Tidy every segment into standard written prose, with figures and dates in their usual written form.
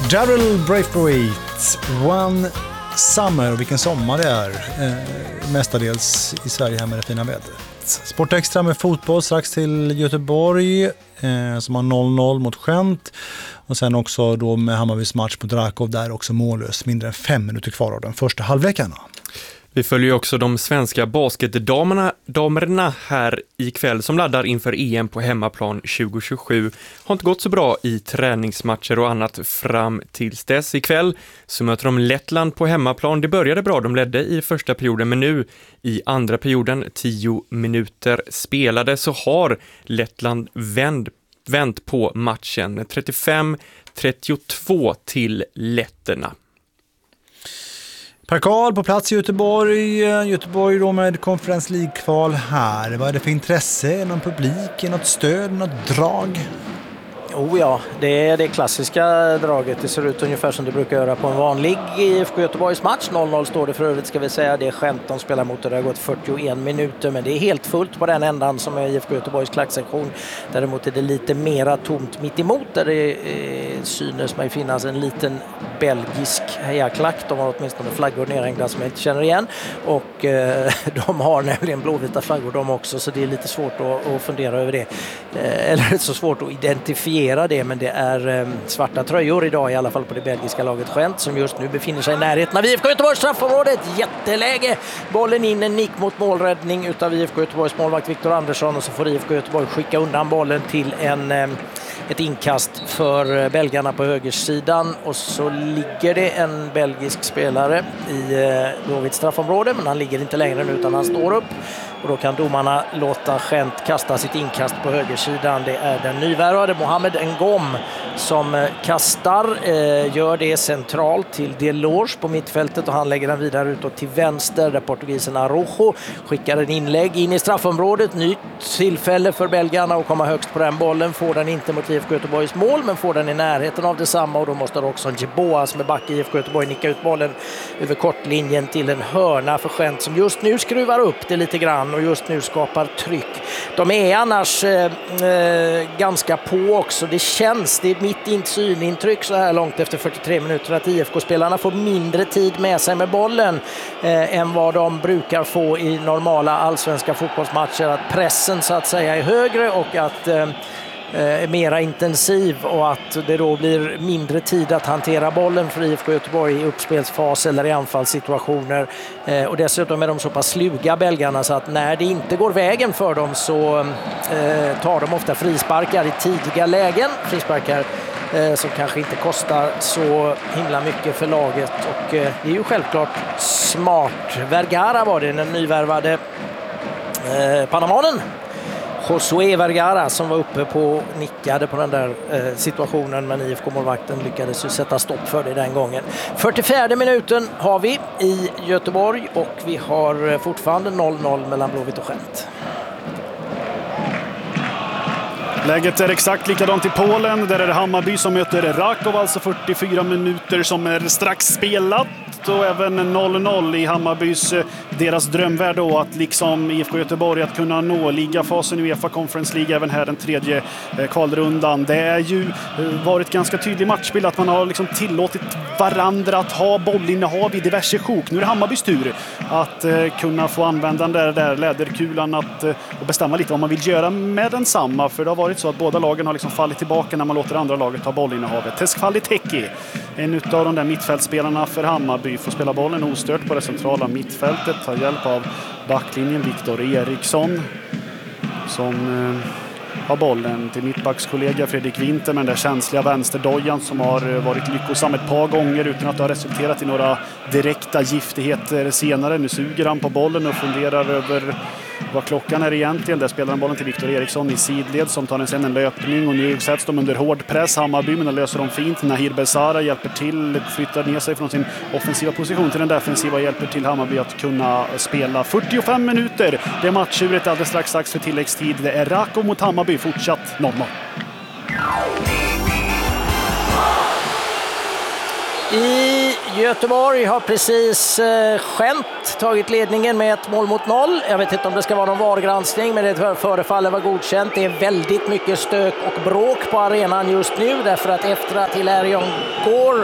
Daryl Braithwaite, One Summer, vilken sommar det är, mestadels i Sverige här med det fina vädret. Sportextra med fotboll strax till Göteborg som har 0-0 mot Gent, och sen också då med Hammarbys match mot Rakov där också mållös, mindre än 5 minuter kvar av den första halvleken. Vi följer också de svenska basketdamerna här ikväll som laddar inför EM på hemmaplan 2027. Har inte gått så bra i träningsmatcher och annat fram tills dess. Ikväll så möter de Lettland på hemmaplan. Det började bra, de ledde i första perioden, men nu i andra perioden, 10 minuter spelade, så har Lettland vänt på matchen. 35-32 till letterna. Per Karl på plats i Göteborg då med Conference League-kval här. Vad är det för intresse? Någon publik? Något stöd? Något drag? Oh ja, det är det klassiska draget. Det ser ut ungefär som det brukar göra på en vanlig IFK Göteborgs match. 0-0 står det för övrigt, ska vi säga. Det är Gent de spelar mot, och det har gått 41 minuter. Men det är helt fullt på den ändan som är IFK Göteborgs klacksektion. Däremot är det lite mera tomt mitt emot, där det synes mig finnas en liten belgisk hejaklack. De har åtminstone flaggor nerhängda som jag inte känner igen. Och de har nämligen blåvita flaggor de också, så det är lite svårt att fundera över det. Eller så svårt att identifiera det, men det är svarta tröjor idag i alla fall på det belgiska laget Gent, som just nu befinner sig i närheten av IFK Göteborgs straffområde. Ett jätteläge, bollen in, en nick mot målräddning utav IFK Göteborgs målvakt Viktor Andersson, och så får IFK Göteborg skicka undan bollen till ett inkast för belgarna på högersidan, och så ligger det en belgisk spelare i Blåvitt straffområde, men han ligger inte längre nu utan han står upp, och då kan domarna låta Gent kasta sitt inkast på högersidan. Det är den nyvärvade Mohamed Ngom som kastar, gör det centralt till Delors på mittfältet, och han lägger den vidare utåt till vänster där portugisen Araujo skickar en inlägg in i straffområdet. Nytt tillfälle för belgarna att komma högst på den bollen, får den inte mot IFK Göteborgs mål, men får den i närheten av detsamma, och då måste också Jeboa som är back i IFK Göteborg nicka ut bollen över kortlinjen till en hörna för Gent, som just nu skruvar upp det lite grann och just nu skapar tryck. De är annars ganska på också. Det känns, det är mitt synintryck så här långt efter 43 minuter, att IFK-spelarna får mindre tid med sig med bollen än vad de brukar få i normala allsvenska fotbollsmatcher. Att pressen så att säga är högre och att är mera intensiv, och att det då blir mindre tid att hantera bollen för IFK Göteborg i uppspelsfas eller i anfallssituationer. Och dessutom är de så pass sluga belgarna, så att när det inte går vägen för dem så tar de ofta frisparkar i tidiga lägen. Frisparkar som kanske inte kostar så himla mycket för laget, och det är ju självklart smart. Vergara var det, den nyvärvade panamanen Josué Vergara, som var uppe på nickade på den där situationen, men IFK-målvakten lyckades ju sätta stopp för det den gången. 44 minuten har vi i Göteborg, och vi har fortfarande 0-0 mellan Blåvitt och Gent. Läget är exakt likadant i Polen. Där är det Hammarby som möter Rakov, alltså 44 minuter som är strax spelat. Och även 0-0 i Hammarbys, deras drömvärld då, att liksom IFK Göteborg att kunna nå ligafasen i UEFA Conference League även här den tredje kvalrundan. Det är ju varit ganska tydlig matchbild att man har liksom tillåtit varandra att ha bollinnehav i diverse sjok. Nu är det Hammarbys tur att kunna få använda den där läderkulan att bestämma lite vad man vill göra med densamma, för det har varit så att båda lagen har liksom fallit tillbaka när man låter andra laget ta bollinnehavet. Teskfali Teki, en utav de där mittfältspelarna för Hammarby, får spela bollen ostört på det centrala mittfältet, tar hjälp av backlinjen Viktor Eriksson som har bollen till mittbackskollega Fredrik Winter, men den känsliga vänsterdojan som har varit lyckosam ett par gånger utan att det har resulterat i några direkta giftigheter senare. Nu suger han på bollen och funderar över vad klockan är egentligen. Där spelar han bollen till Viktor Eriksson i sidled som tar en löpning, och nu sätts de under hård press. Hammarby, men löser de fint. Nahir Besara hjälper till, flyttar ner sig från sin offensiva position till den defensiva och hjälper till Hammarby att kunna spela 45 minuter. Det är matchuret alldeles strax för tilläggstid. Det är Rakov mot Hammarby, fortsatt 0-0. I Göteborg har precis Gent Gent tagit ledningen med 1-0. Jag vet inte om det ska vara någon VAR-granskning, men det förefaller vara godkänt. Det är väldigt mycket stök och bråk på arenan just nu, därför att efter att Hilarion Gård,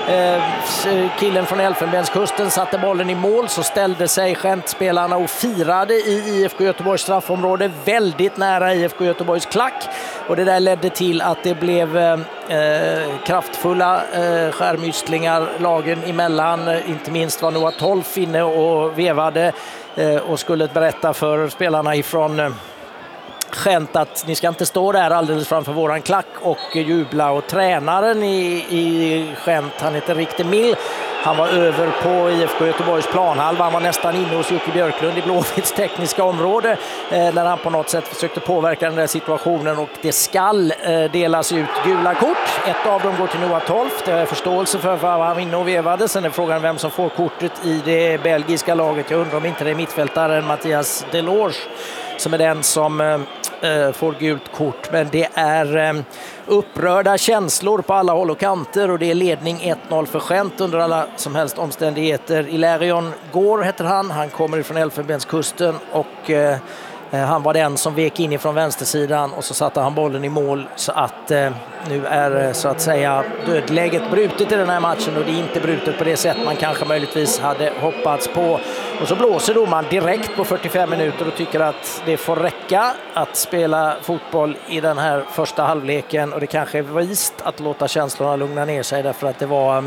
killen från Elfenbenskusten, satte bollen i mål, så ställde sig Gent-spelarna och firade i IFK Göteborgs straffområde, väldigt nära IFK Göteborgs klack, och det där ledde till att det blev kraftfulla skärmytslingar lagen emellan. Inte minst var Noah Tolf inne och vevade och skulle berätta för spelarna ifrån Gent att ni ska inte stå där alldeles framför våran klack och jubla. Och tränaren i Gent, han heter Rick de Mill, han var över på IFK Göteborgs planhalva. Han var nästan inne hos Jocke Björklund i Blåvitts tekniska område när han på något sätt försökte påverka den där situationen, och det skall delas ut gula kort. Ett av dem går till Noah Tolf. Det är förståelse för vad han var inne och vevade. Sen är frågan vem som får kortet i det belgiska laget. Jag undrar om inte det är mittfältaren Mathias Delors som är den som får gult kort. Men det är upprörda känslor på alla håll och kanter, och det är ledning 1-0 för Gent under alla som helst omständigheter. Hilarion Gård heter han. Han kommer ifrån Elfenbenskusten och han var den som vek in ifrån vänstersidan, och så satte han bollen i mål, så att nu är så att säga dödläget brutet i den här matchen, och det är inte brutet på det sätt man kanske möjligtvis hade hoppats på. Och så blåser domaren direkt på 45 minuter och tycker att det får räcka att spela fotboll i den här första halvleken, och det kanske är vist att låta känslorna lugna ner sig, därför att det var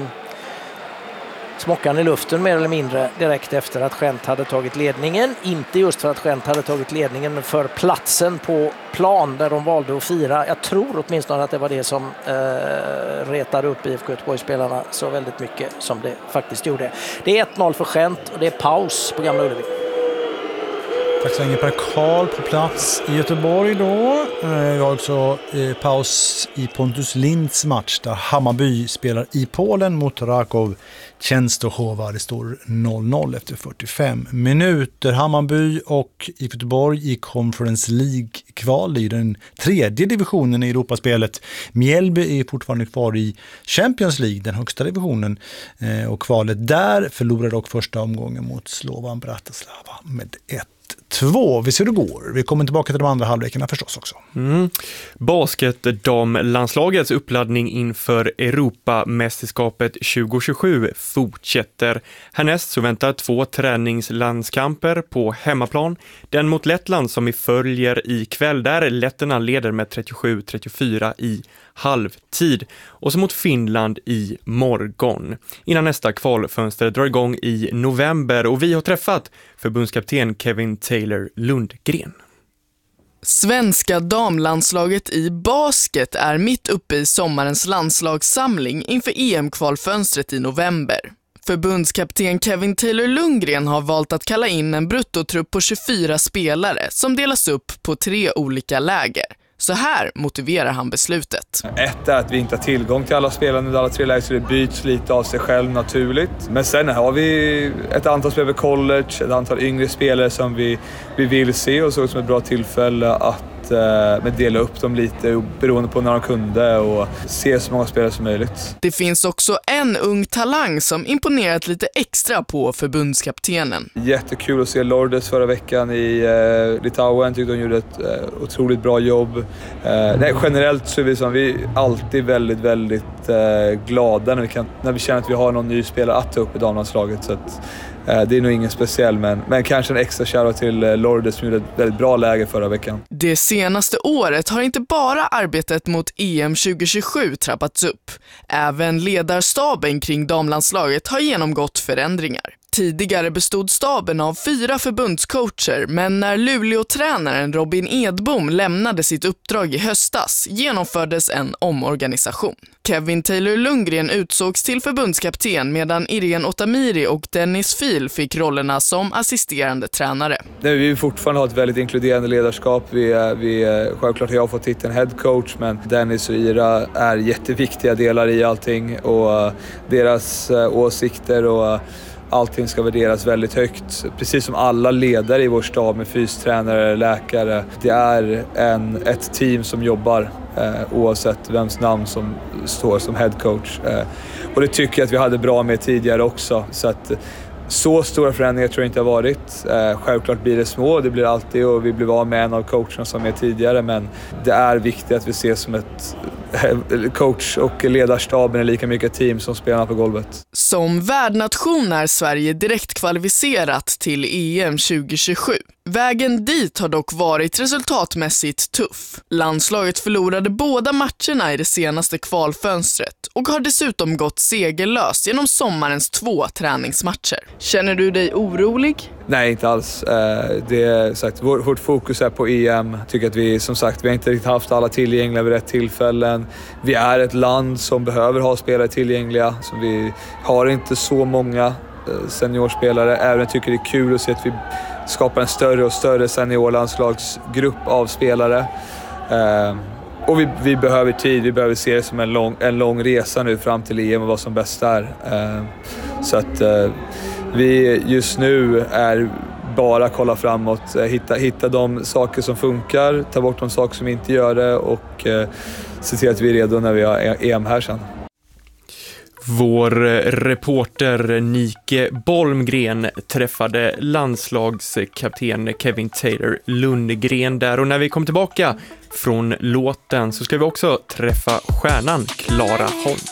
smockan i luften mer eller mindre direkt efter att Gent hade tagit ledningen. Inte just för att Gent hade tagit ledningen, men för platsen på plan där de valde att fira. Jag tror åtminstone att det var det som retade upp IFK Göteborg-spelarna så väldigt mycket som det faktiskt gjorde. Det är 1-0 för Gent och det är paus på Gamla Ullevi. Tack så länge Per Karl på plats i Göteborg då. Vi har också paus i Pontus Linds match där Hammarby spelar i Polen mot Raków Częstochowa. Det står 0-0 efter 45 minuter. Hammarby och i Göteborg i Conference League-kval i den tredje divisionen i Europaspelet. Mjällby är fortfarande kvar i Champions League, den högsta divisionen. Och kvalet där förlorade dock första omgången mot Slovan Bratislava med 1-2. Vi ser hur det går. Vi kommer tillbaka till de andra halvlekarna förstås också. Basketdamlandslagets uppladdning inför Europamästerskapet 2027 fortsätter. Härnäst så väntar 2 träningslandskamper på hemmaplan. Den mot Lettland som vi följer ikväll, där letterna leder med 37-34 i halvtid, och så mot Finland i morgon. Innan nästa kvalfönster drar igång i november, och vi har träffat förbundskapten Kevin Taylor Lundgren. Svenska damlandslaget i basket är mitt uppe i sommarens landslagssamling inför EM-kvalfönstret i november. Förbundskapten Kevin Taylor Lundgren har valt att kalla in en bruttotrupp på 24 spelare som delas upp på 3 olika läger. Så här motiverar han beslutet. Ett är att vi inte har tillgång till alla spelare i alla 3 läger, så det byts lite av sig själv naturligt. Men sen har vi ett antal spelare vid college, ett antal yngre spelare som vi vill se, och såg som ett bra tillfälle att dela upp dem lite beroende på när de kunde, och se så många spelare som möjligt. Det finns också en ung talang som imponerat lite extra på förbundskaptenen. Jättekul att se Lourdes förra veckan i Litauen. Tyckte hon gjorde ett otroligt bra jobb. Generellt så är vi alltid väldigt, väldigt glada när vi känner att vi har någon ny spelare att ta upp i damlandslaget. Så att, det är nog ingen speciell, men kanske en extra shoutout till Lourdes som gjorde ett väldigt bra läge förra veckan. Det senaste året har inte bara arbetet mot EM 2027 trappats upp. Även ledarstaben kring damlandslaget har genomgått förändringar. Tidigare bestod staben av 4 förbundscoacher, men när Luleå-tränaren Robin Edbom lämnade sitt uppdrag i höstas genomfördes en omorganisation. Kevin Taylor Lundgren utsågs till förbundskapten medan Irene Otamiri och Dennis Fil fick rollerna som assisterande tränare. Vi vill fortfarande ha ett väldigt inkluderande ledarskap. Självklart har jag fått titeln head coach, men Dennis och Ira är jätteviktiga delar i allting, och deras åsikter och allting ska värderas väldigt högt. Precis som alla ledare i vår stab med fystränare, läkare. Det är ett team som jobbar oavsett vems namn som står som head coach. Och det tycker jag att vi hade bra med tidigare också. Så att Så stora förändringar tror jag inte har varit. Självklart blir det små, det blir alltid, och vi blev av med en av coacherna som är tidigare, men det är viktigt att vi ses som ett coach och ledarstaben är lika mycket team som spelarna på golvet. Som värdnation är Sverige direkt kvalificerat till EM 2027. Vägen dit har dock varit resultatmässigt tuff. Landslaget förlorade båda matcherna i det senaste kvalfönstret och har dessutom gått segerlöst genom sommarens 2 träningsmatcher. Känner du dig orolig? Nej, inte alls. Det är sagt, vårt fokus är på EM. Tycker att vi, som sagt, vi har inte riktigt haft alla tillgängliga vid rätt tillfällen. Vi är ett land som behöver ha spelare tillgängliga. Så vi har inte så många seniorspelare. Även jag tycker det är kul att se att vi skapar en större och större seniorlandslagsgrupp av spelare. Och vi behöver tid, vi behöver se det som en lång resa nu fram till EM och vad som bäst är. Så att vi just nu är bara kolla framåt, hitta de saker som funkar, ta bort de saker som inte gör det och se till att vi är redo när vi har EM här sen. Vår reporter Nike Bolmgren träffade landslagskapten Kevin Taylor Lundgren där, och när vi kom tillbaka från låten så ska vi också träffa stjärnan Clara Holm.